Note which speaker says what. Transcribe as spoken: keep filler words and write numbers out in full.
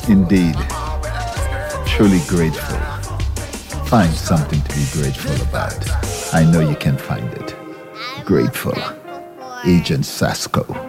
Speaker 1: Indeed, truly grateful. Find something to be grateful about. I know you can find it. Grateful. Agent Sasco.